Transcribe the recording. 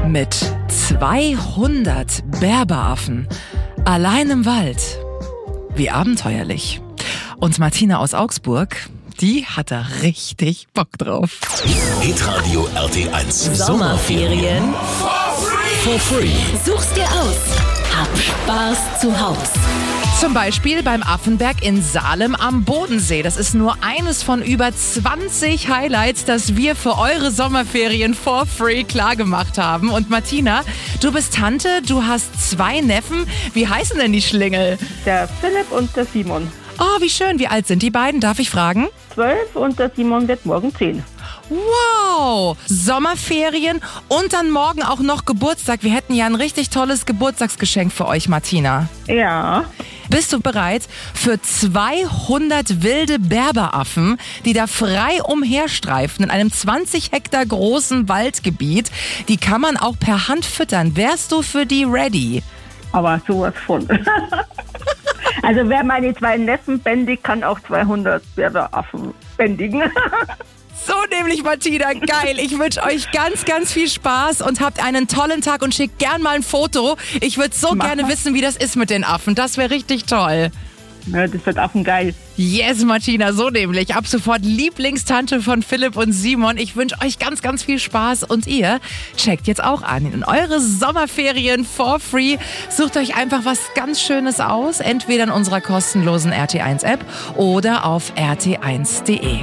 Mit 200 Berberaffen allein im Wald. Wie abenteuerlich. Und Martina aus Augsburg, die hat da richtig Bock drauf. Hitradio RT1 Sommerferien for free. such's dir aus. Hab Spaß zu Haus. Zum Beispiel beim Affenberg in Salem am Bodensee. Das ist nur eines von über 20 Highlights, das wir für eure Sommerferien for free klargemacht haben. Und Martina, du bist Tante, du hast 2 Neffen. Wie heißen denn die Schlingel? Der Philipp und der Simon. Oh, wie schön. Wie alt sind die beiden? Darf ich fragen? 12 und der Simon wird morgen 10. Wow! Sommerferien und dann morgen auch noch Geburtstag. Wir hätten ja ein richtig tolles Geburtstagsgeschenk für euch, Martina. Ja. Bist du bereit für 200 wilde Berberaffen, die da frei umherstreifen in einem 20 Hektar großen Waldgebiet? Die kann man auch per Hand füttern. Wärst du für die ready? Aber sowas von. Also wer meine 2 Neffen bändigt, kann auch 200 Berberaffen bändigen. So nämlich, Martina, geil. Ich wünsche euch ganz, ganz viel Spaß und habt einen tollen Tag und schickt gern mal ein Foto. Ich würde so gerne wissen, wie das ist mit den Affen. Das wäre richtig toll. Ja, das wird affengeil. Yes, Martina, so nämlich. Ab sofort Lieblingstante von Philipp und Simon. Ich wünsche euch ganz, ganz viel Spaß und ihr checkt jetzt auch an in eure Sommerferien for free. Sucht euch einfach was ganz Schönes aus, entweder in unserer kostenlosen RT1-App oder auf rt1.de.